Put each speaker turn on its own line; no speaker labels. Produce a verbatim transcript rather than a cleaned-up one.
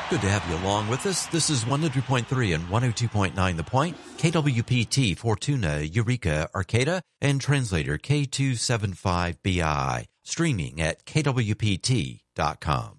Good to have you along with us. This is one oh two point three and one oh two point nine The Point, K W P T, Fortuna, Eureka, Arcata, and translator K two seven five B I, streaming at K W P T dot com.